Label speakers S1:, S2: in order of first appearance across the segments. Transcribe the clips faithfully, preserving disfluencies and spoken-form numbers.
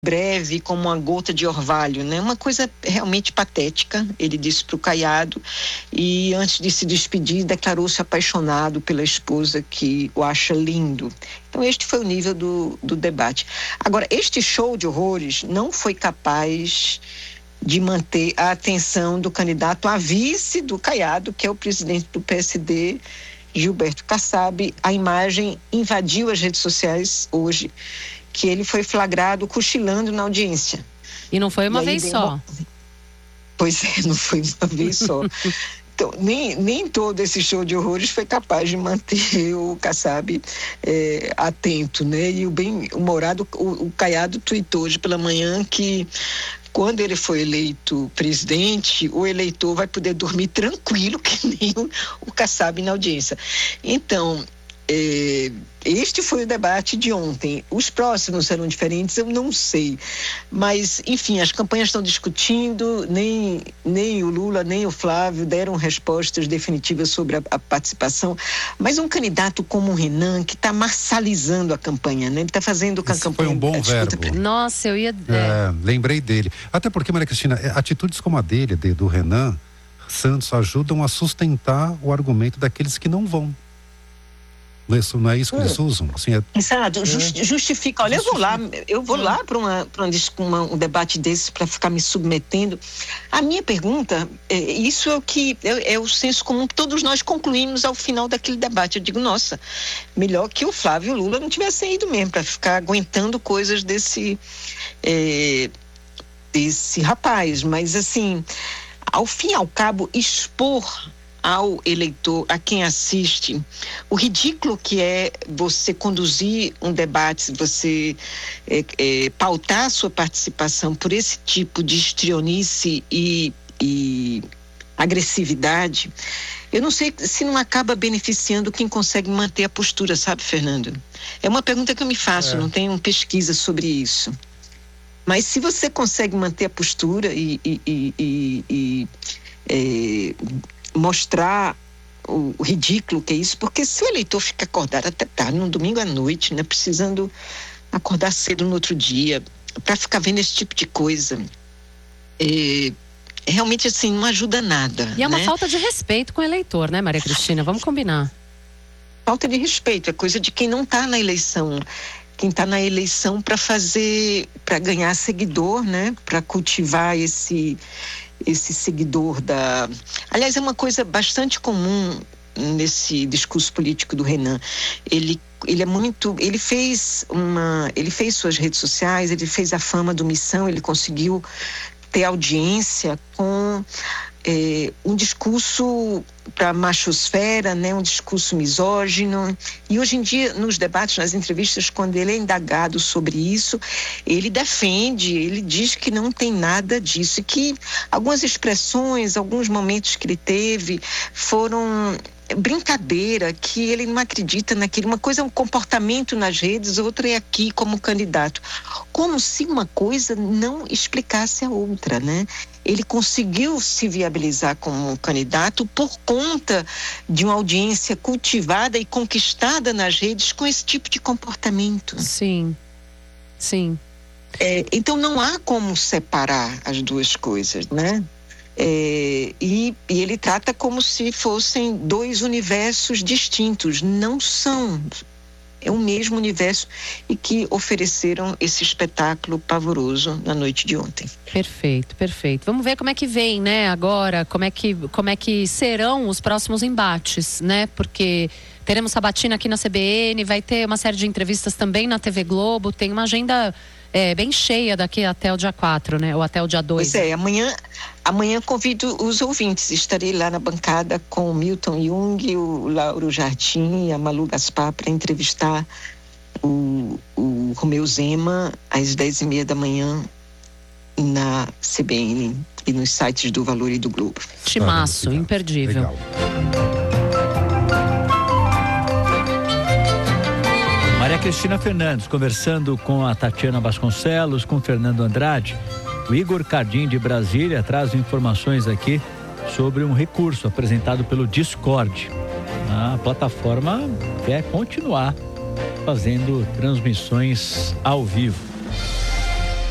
S1: breve como uma gota de orvalho, né? Uma coisa realmente patética, ele disse para o Caiado, e antes de se despedir declarou-se apaixonado pela esposa que o acha lindo. Então este foi o nível do, do debate. Agora, este show de horrores não foi capaz de manter a atenção do candidato a vice do Caiado, que é o presidente do P S D, Gilberto Kassab. A imagem invadiu as redes sociais hoje, que ele foi flagrado cochilando na audiência.
S2: E não foi uma vez só.
S1: Uma... Pois é, não foi uma vez só. Então, nem, nem todo esse show de horrores foi capaz de manter o Kassab é, atento, né? E o bem-humorado, o, o Caiado tuitou hoje pela manhã que quando ele for eleito presidente, o eleitor vai poder dormir tranquilo, que nem o, o Kassab na audiência. Então, é, este foi o debate de ontem. Os próximos serão diferentes, eu não sei. Mas, enfim, as campanhas estão discutindo, nem, nem o Lula, nem o Flávio deram respostas definitivas sobre a, a participação. Mas um candidato como o Renan, que está marcializando a campanha, né? Ele está fazendo com a
S3: Esse
S1: campanha...
S3: foi um bom verbo.
S2: Pra... Nossa, eu ia...
S3: É, lembrei dele. Até porque, Maria Cristina, atitudes como a dele, de, do Renan Santos, ajudam a sustentar o argumento daqueles que não vão. Não é isso que eles usam? Assim, é...
S1: Exato, Just, justifica. Olha, justifica. eu vou lá, eu vou lá para uma, pra uma, uma, um debate desse para ficar me submetendo. A minha pergunta, é, isso é o que é, é o senso comum que todos nós concluímos ao final daquele debate. Eu digo, nossa, melhor que o Flávio e o Lula não tivessem ido mesmo para ficar aguentando coisas desse, é, desse rapaz. Mas assim, ao fim e ao cabo, expor ao eleitor, a quem assiste, o ridículo que é você conduzir um debate, você é, é, pautar a sua participação por esse tipo de histrionice e, e agressividade. Eu não sei se não acaba beneficiando quem consegue manter a postura, sabe, Fernando? É uma pergunta que eu me faço, é. Não tenho pesquisa sobre isso. Mas se você consegue manter a postura e, e, e, e, e é, mostrar o, o ridículo que é isso, porque se o eleitor fica acordado até tarde, num domingo à noite, né, precisando acordar cedo no outro dia, para ficar vendo esse tipo de coisa, é, realmente assim, não ajuda nada.
S2: E é uma
S1: né?
S2: falta de respeito com o eleitor, né, Maria Cristina? Vamos combinar.
S1: Falta de respeito, é coisa de quem não está na eleição. Quem está na eleição para fazer, para ganhar seguidor, né, para cultivar esse... esse seguidor da... Aliás, é uma coisa bastante comum nesse discurso político do Renan. Ele, ele é muito... Ele fez uma... Ele fez suas redes sociais, ele fez a fama do Missão, ele conseguiu ter audiência com é, um discurso para a machosfera, né, um discurso misógino. E hoje em dia, nos debates, nas entrevistas, quando ele é indagado sobre isso, ele defende, ele diz que não tem nada disso, e que algumas expressões, alguns momentos que ele teve foram brincadeira, que ele não acredita naquilo. Uma coisa é um comportamento nas redes, outra é aqui como candidato. Como se uma coisa não explicasse a outra, né? Ele conseguiu se viabilizar como candidato por conta de uma audiência cultivada e conquistada nas redes com esse tipo de comportamento.
S2: Sim, sim.
S1: É, então não há como separar as duas coisas, né? É, e, e ele trata como se fossem dois universos distintos. Não são. É o mesmo universo, e que ofereceram esse espetáculo pavoroso na noite de ontem.
S2: Perfeito, perfeito. Vamos ver como é que vem, né, agora, como é que, como é que serão os próximos embates, né, porque teremos sabatina aqui na C B N, vai ter uma série de entrevistas também na T V Globo, tem uma agenda é, bem cheia daqui até o dia quatro, né, ou até o dia dois.
S1: Pois é, amanhã, amanhã convido os ouvintes, estarei lá na bancada com o Milton Jung, o Lauro Jardim e a Malu Gaspar para entrevistar o, o Romeu Zema às dez e meia da manhã na C B N e nos sites do Valor e do Globo.
S2: Timaço, ah, imperdível.
S3: Legal.
S4: Maria Cristina Fernandes conversando com a Tatiana Vasconcelos, com o Fernando Andrade. O Igor Cardim de Brasília traz informações aqui sobre um recurso apresentado pelo Discord. A plataforma quer continuar fazendo transmissões ao vivo.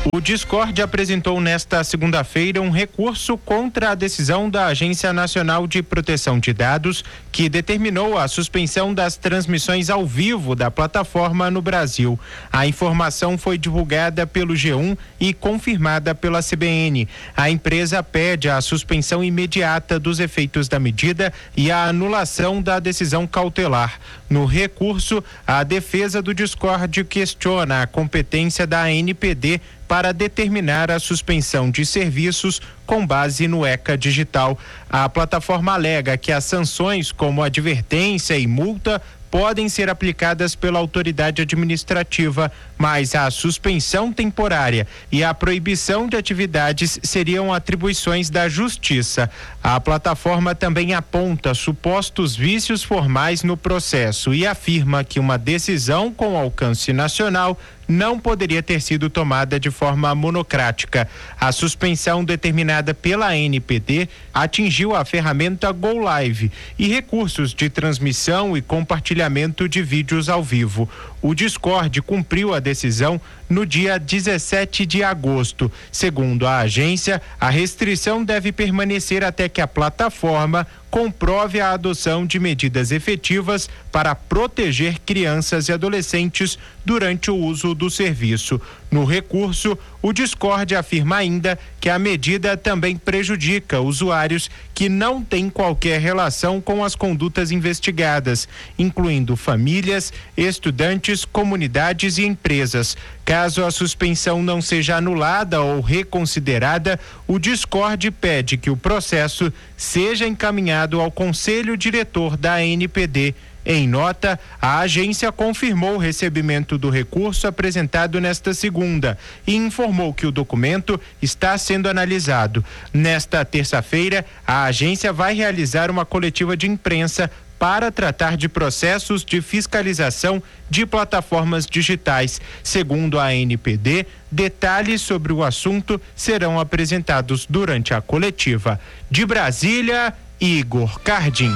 S5: O Discord apresentou nesta segunda-feira um recurso contra a decisão da Agência Nacional de Proteção de Dados, que determinou a suspensão das transmissões ao vivo da plataforma no Brasil. A informação foi divulgada pelo G um e confirmada pela C B N. A empresa pede a suspensão imediata dos efeitos da medida e a anulação da decisão cautelar. No recurso, a defesa do Discord questiona a competência da A N P D para determinar a suspensão de serviços com base no ECA Digital. A plataforma alega que as sanções, como advertência e multa, podem ser aplicadas pela autoridade administrativa, mas a suspensão temporária e a proibição de atividades seriam atribuições da Justiça. A plataforma também aponta supostos vícios formais no processo e afirma que uma decisão com alcance nacional não poderia ter sido tomada de forma monocrática. A suspensão determinada pela A N P D atingiu a ferramenta Go Live e recursos de transmissão e compartilhamento de vídeos ao vivo. O Discord cumpriu a decisão no dia dezessete de agosto. Segundo a agência, a restrição deve permanecer até que a plataforma comprove a adoção de medidas efetivas para proteger crianças e adolescentes durante o uso do serviço. No recurso, o Discord afirma ainda que a medida também prejudica usuários que não têm qualquer relação com as condutas investigadas, incluindo famílias, estudantes, comunidades e empresas. Caso a suspensão não seja anulada ou reconsiderada, o Discord pede que o processo seja encaminhado ao Conselho Diretor da N P D. Em nota, a agência confirmou o recebimento do recurso apresentado nesta segunda e informou que o documento está sendo analisado. Nesta terça-feira, a agência vai realizar uma coletiva de imprensa para tratar de processos de fiscalização de plataformas digitais. Segundo a A N P D, detalhes sobre o assunto serão apresentados durante a coletiva. De Brasília, Igor Cardim.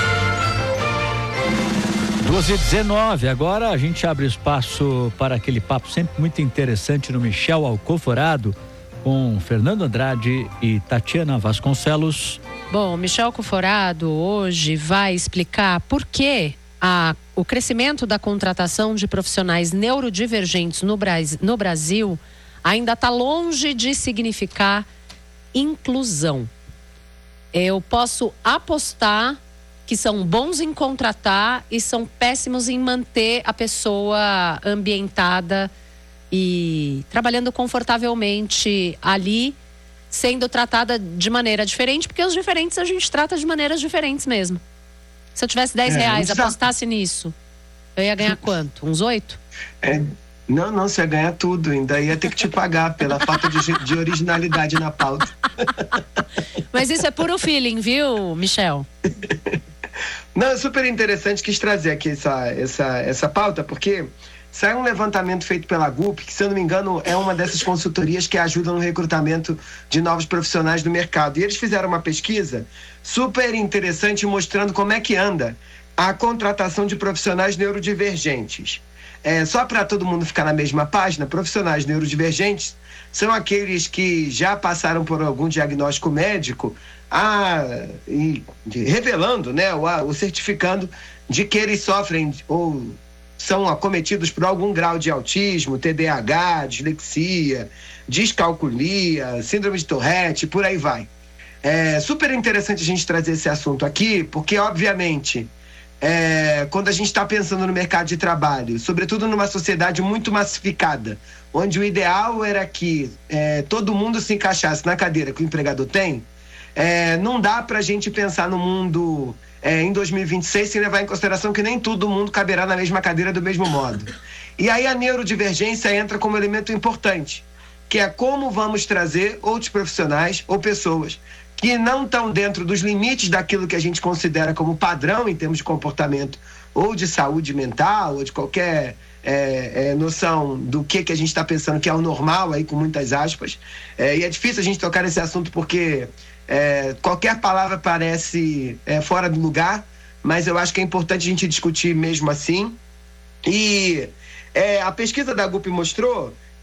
S4: doze e dezenove, agora a gente abre espaço para aquele papo sempre muito interessante no Michel Alcoforado, com Fernando Andrade e Tatiana Vasconcelos.
S2: Bom, Michel Alcoforado hoje vai explicar por que a, o crescimento da contratação de profissionais neurodivergentes no, Bras, no Brasil ainda está longe de significar inclusão. Eu posso apostar que são bons em contratar e são péssimos em manter a pessoa ambientada e trabalhando confortavelmente ali, sendo tratada de maneira diferente, porque os diferentes a gente trata de maneiras diferentes mesmo. Se eu tivesse dez reais, apostasse nisso, eu ia ganhar quanto? Uns oito?
S6: É, não, não, você ia ganhar tudo, ainda ia ter que te pagar pela falta de, de originalidade na pauta.
S2: Mas isso é puro feeling, viu, Michel?
S6: Não, é super interessante, quis trazer aqui essa, essa, essa pauta, porque saiu um levantamento feito pela G U P, que, se eu não me engano, é uma dessas consultorias que ajudam no recrutamento de novos profissionais do mercado. E eles fizeram uma pesquisa super interessante mostrando como é que anda a contratação de profissionais neurodivergentes. É, só para todo mundo ficar na mesma página, profissionais neurodivergentes são aqueles que já passaram por algum diagnóstico médico, a, e, revelando, né, o, o certificando de que eles sofrem ou são acometidos por algum grau de autismo, T D A H, dislexia, descalculia, síndrome de Tourette, por aí vai. É super interessante a gente trazer esse assunto aqui, porque, obviamente, é, quando a gente está pensando no mercado de trabalho, sobretudo numa sociedade muito massificada, onde o ideal era que é, todo mundo se encaixasse na cadeira que o empregador tem, é, não dá para a gente pensar no mundo é, em dois mil e vinte e seis sem levar em consideração que nem todo mundo caberá na mesma cadeira do mesmo modo. E aí a neurodivergência entra como elemento importante, que é como vamos trazer outros profissionais ou pessoas que não estão dentro dos limites daquilo que a gente considera como padrão em termos de comportamento ou de saúde mental ou de qualquer é, é, noção do que, que a gente está pensando que é o normal, aí com muitas aspas. É, e é difícil a gente tocar nesse assunto porque é, qualquer palavra parece é, fora do lugar, mas eu acho que é importante a gente discutir mesmo assim. E é, a pesquisa da G U P mostrou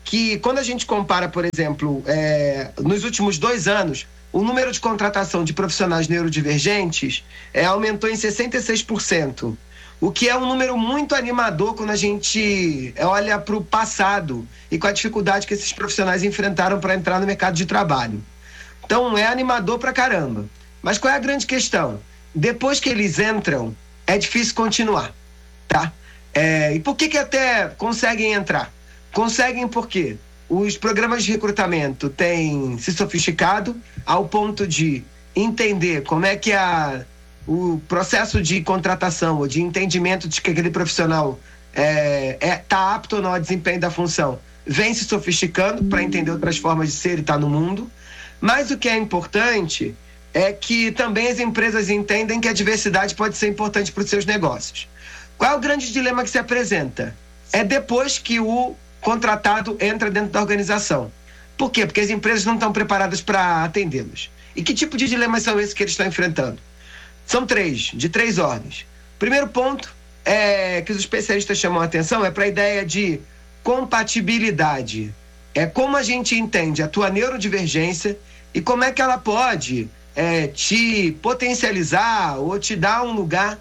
S6: que quando a gente compara, por exemplo, é, nos últimos dois anos, o número de contratação de profissionais neurodivergentes é, aumentou em sessenta e seis por cento, o que é um número muito animador quando a gente olha para o passado e com a dificuldade que esses profissionais enfrentaram para entrar no mercado de trabalho. Então, é animador pra caramba. Mas qual é a grande questão? Depois que eles entram, é difícil continuar, tá? É, e por que que até conseguem entrar? Conseguem porque os programas de recrutamento têm se sofisticado ao ponto de entender como é que a, o processo de contratação ou de entendimento de que aquele profissional é, é, tá apto ou não ao desempenho da função vem se sofisticando para entender outras formas de ser e estar no mundo. Mas o que é importante é que também as empresas entendem que a diversidade pode ser importante para os seus negócios. Qual é o grande dilema que se apresenta? É depois que o contratado entra dentro da organização. Por quê? Porque as empresas não estão preparadas para atendê-los. E que tipo de dilemas são esses que eles estão enfrentando? São três, de três ordens. Primeiro ponto é que os especialistas chamam a atenção é para a ideia de compatibilidade. É como a gente entende a tua neurodivergência e como é que ela pode é, te potencializar ou te dar um lugar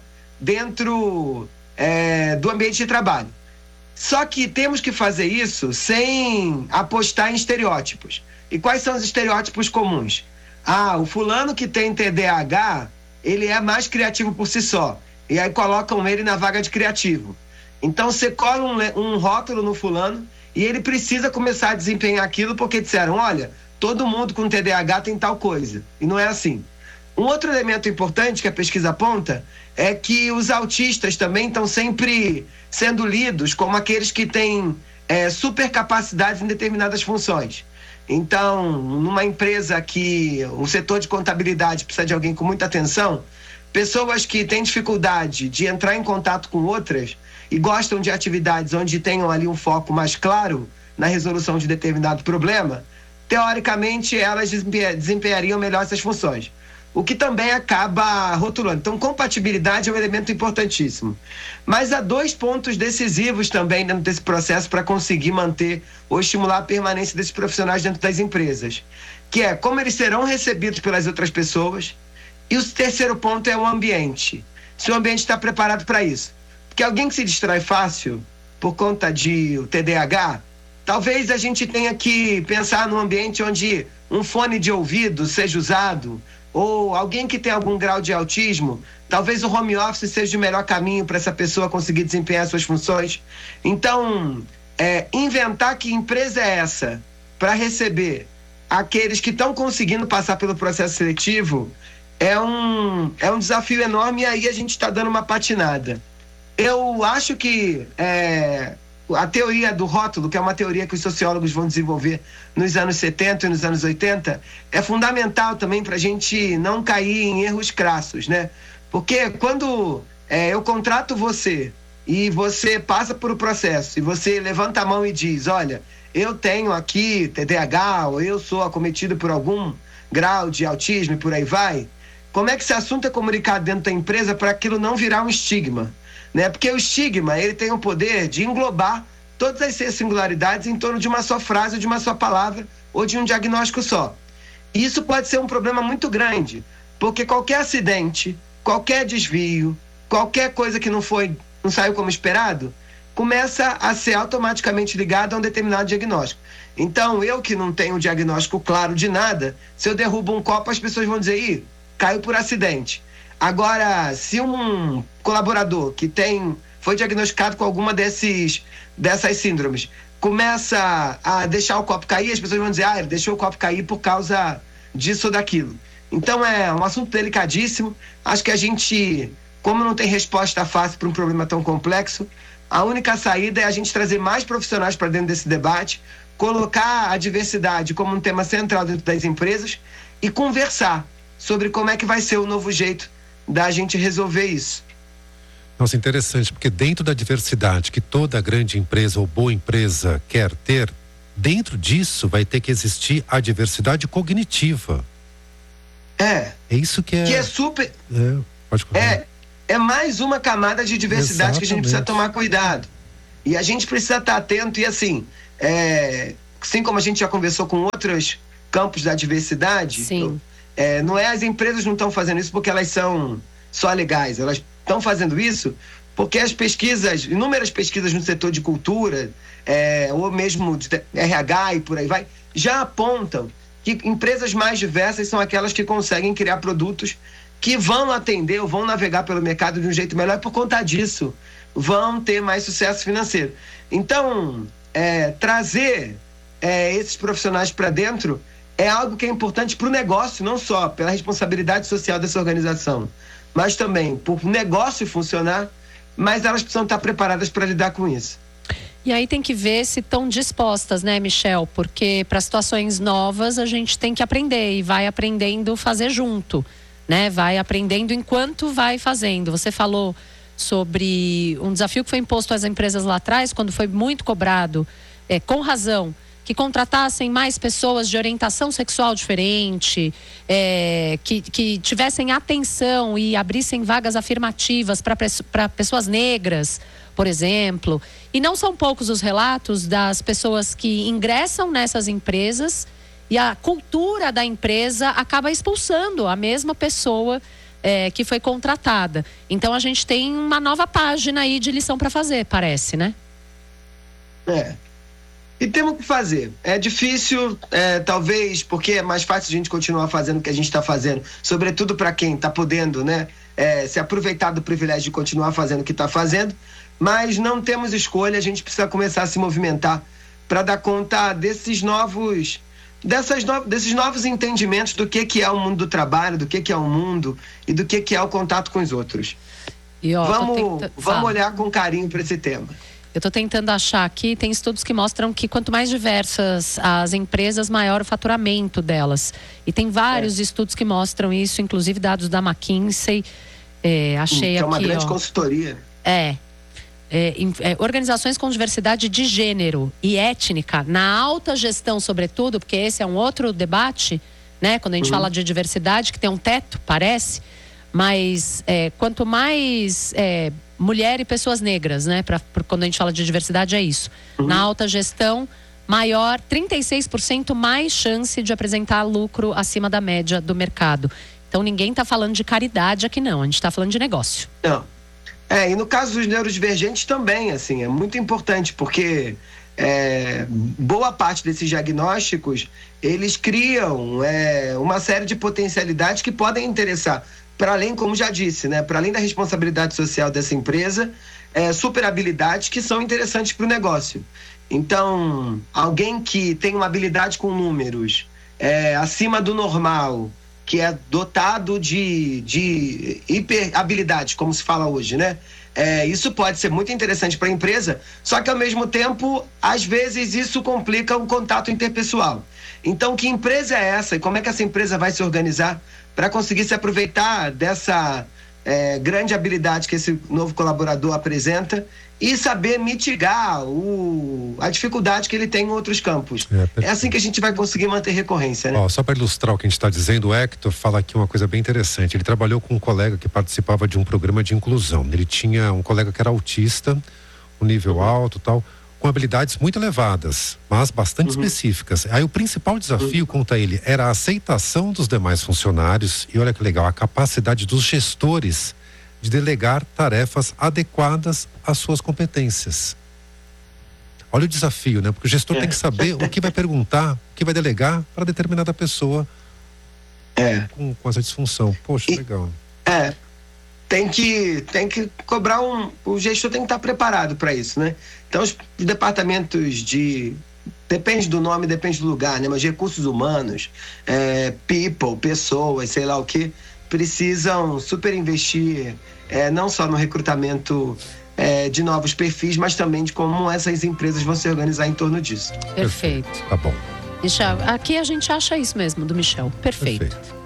S6: dentro é, do ambiente de trabalho. Só que temos que fazer isso sem apostar em estereótipos. E quais são os estereótipos comuns? Ah, o fulano que tem T D A H, ele é mais criativo por si só. E aí colocam ele na vaga de criativo. Então você cola um, um rótulo no fulano e ele precisa começar a desempenhar aquilo porque disseram, olha, todo mundo com T D A H tem tal coisa. E não é assim. Um outro elemento importante que a pesquisa aponta é que os autistas também estão sempre sendo lidos como aqueles que têm é, supercapacidades em determinadas funções. Então, numa empresa que o setor de contabilidade precisa de alguém com muita atenção, pessoas que têm dificuldade de entrar em contato com outras e gostam de atividades onde tenham ali um foco mais claro na resolução de determinado problema, teoricamente elas desempenhariam melhor essas funções. O que também acaba rotulando. Então, compatibilidade é um elemento importantíssimo. Mas há dois pontos decisivos também dentro desse processo para conseguir manter ou estimular a permanência desses profissionais dentro das empresas, que é como eles serão recebidos pelas outras pessoas. E o terceiro ponto é o ambiente. Se o ambiente está preparado para isso. Porque alguém que se distrai fácil por conta de T D A H, talvez a gente tenha que pensar num ambiente onde um fone de ouvido seja usado, ou alguém que tem algum grau de autismo, talvez o home office seja o melhor caminho para essa pessoa conseguir desempenhar suas funções. Então, é, inventar que empresa é essa para receber aqueles que estão conseguindo passar pelo processo seletivo é um, é um desafio enorme e aí a gente está dando uma patinada. Eu acho que é, a teoria do rótulo, que é uma teoria que os sociólogos vão desenvolver nos anos setenta e nos anos oitenta, é fundamental também para a gente não cair em erros crassos, né? Porque quando é, eu contrato você e você passa por um processo e você levanta a mão e diz, olha, eu tenho aqui T D A H ou eu sou acometido por algum grau de autismo e por aí vai, como é que esse assunto é comunicado dentro da empresa para aquilo não virar um estigma? Né? Porque o estigma, ele tem o poder de englobar todas as singularidades em torno de uma só frase, ou de uma só palavra, ou de um diagnóstico só. E isso pode ser um problema muito grande, porque qualquer acidente, qualquer desvio, qualquer coisa que não foi, não saiu como esperado, começa a ser automaticamente ligado a um determinado diagnóstico. Então, eu que não tenho um diagnóstico claro de nada, se eu derrubo um copo, as pessoas vão dizer, ih, caiu por acidente. Agora, se um colaborador que tem, foi diagnosticado com alguma desses, dessas síndromes, começa a deixar o copo cair, as pessoas vão dizer, ah, ele deixou o copo cair por causa disso ou daquilo. Então é um assunto delicadíssimo. Acho que a gente, como não tem resposta fácil para um problema tão complexo, a única saída é a gente trazer mais profissionais para dentro desse debate, colocar a diversidade como um tema central dentro das empresas e conversar sobre como é que vai ser o novo jeito da gente resolver isso.
S3: Nossa, interessante, porque dentro da diversidade que toda grande empresa ou boa empresa quer ter, dentro disso vai ter que existir a diversidade cognitiva.
S6: É.
S3: É isso que é...
S6: Que é super...
S3: É, pode falar.
S6: É, é mais uma camada de diversidade. Exatamente. Que a gente precisa tomar cuidado. E a gente precisa estar atento e assim, é, assim como a gente já conversou com outros campos da diversidade,
S2: Sim.
S6: É, não é as empresas não estão fazendo isso porque elas são só legais, elas estão fazendo isso porque as pesquisas, inúmeras pesquisas no setor de cultura, é, ou mesmo de R H e por aí vai, já apontam que empresas mais diversas são aquelas que conseguem criar produtos que vão atender ou vão navegar pelo mercado de um jeito melhor, e por conta disso vão ter mais sucesso financeiro. Então, é, trazer é, esses profissionais para dentro é algo que é importante para o negócio, não só pela responsabilidade social dessa organização, mas também por o negócio funcionar, mas elas precisam estar preparadas para lidar com isso.
S2: E aí tem que ver se estão dispostas, né, Michel? Porque para situações novas a gente tem que aprender e vai aprendendo fazer junto, né? Vai aprendendo enquanto vai fazendo. Você falou sobre um desafio que foi imposto às empresas lá atrás, quando foi muito cobrado, é, com razão, que contratassem mais pessoas de orientação sexual diferente, é, que, que tivessem atenção e abrissem vagas afirmativas para pessoas negras, por exemplo. E não são poucos os relatos das pessoas que ingressam nessas empresas e a cultura da empresa acaba expulsando a mesma pessoa é, que foi contratada. Então a gente tem uma nova página aí de lição para fazer, parece, né?
S6: É. E temos que fazer. É difícil, é, talvez, porque é mais fácil a gente continuar fazendo o que a gente está fazendo, sobretudo para quem está podendo, né, é, se aproveitar do privilégio de continuar fazendo o que está fazendo, mas não temos escolha, a gente precisa começar a se movimentar para dar conta desses novos, dessas no, desses novos entendimentos do que, que é o mundo do trabalho, do que, que é o mundo e do que, que é o contato com os outros.
S2: E, ó,
S6: vamos
S2: tenta...
S6: vamos olhar com carinho para esse tema.
S2: Eu estou tentando achar aqui, tem estudos que mostram que quanto mais diversas as empresas, maior o faturamento delas. E tem vários é. estudos que mostram isso, inclusive dados da McKinsey. É, achei
S6: que é uma
S2: aqui,
S6: grande
S2: ó,
S6: consultoria.
S2: É, é, é. Organizações com diversidade de gênero e étnica, na alta gestão, sobretudo, porque esse é um outro debate, né? Quando a gente uhum. fala de diversidade, que tem um teto, parece. Mas é, quanto mais é, mulher e pessoas negras, né? Pra, pra, quando a gente fala de diversidade, é isso. Uhum. Na alta gestão, maior, trinta e seis por cento mais chance de apresentar lucro acima da média do mercado. Então ninguém está falando de caridade aqui, não. A gente está falando de negócio.
S6: Não. É, e no caso dos neurodivergentes também, assim, é muito importante, porque é, boa parte desses diagnósticos, eles criam é, uma série de potencialidades que podem interessar, para além, como já disse, né, para além da responsabilidade social dessa empresa, é, super habilidades que são interessantes para o negócio. Então, alguém que tem uma habilidade com números é, acima do normal, que é dotado de, de hiper habilidades, como se fala hoje, né? É, isso pode ser muito interessante para a empresa, só que ao mesmo tempo, às vezes isso complica o contato interpessoal. Então, que empresa é essa e como é que essa empresa vai se organizar para conseguir se aproveitar dessa é, grande habilidade que esse novo colaborador apresenta e saber mitigar o, a dificuldade que ele tem em outros campos. É, é assim que a gente vai conseguir manter recorrência, né?
S3: Ó, só para ilustrar o que a gente está dizendo, o Hector fala aqui uma coisa bem interessante. Ele trabalhou com um colega que participava de um programa de inclusão. Ele tinha um colega que era autista, um nível uhum. alto e tal, com habilidades muito elevadas, mas bastante uhum. específicas. Aí o principal desafio, uhum. conta ele, era a aceitação dos demais funcionários e olha que legal, a capacidade dos gestores de delegar tarefas adequadas às suas competências. Olha o desafio, né? Porque o gestor é. tem que saber o que vai perguntar, o que vai delegar para determinada pessoa
S6: é.
S3: com, com essa disfunção. Poxa, e, legal.
S6: É. Tem que, tem que cobrar um... O gestor tem que estar preparado para isso, né? Então, os departamentos de... Depende do nome, depende do lugar, né? Mas recursos humanos, é, people, pessoas, sei lá o que, precisam super investir, é, não só no recrutamento é, de novos perfis, mas também de como essas empresas vão se organizar em torno disso.
S2: Perfeito.
S3: Tá bom.
S2: Michel, aqui a gente acha isso mesmo do Michel. Perfeito. Perfeito.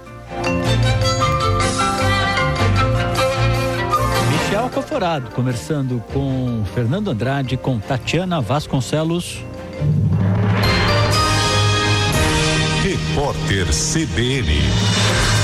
S4: Michel Coforado, conversando com Fernando Andrade, com Tatiana Vasconcelos.
S7: Repórter C B N.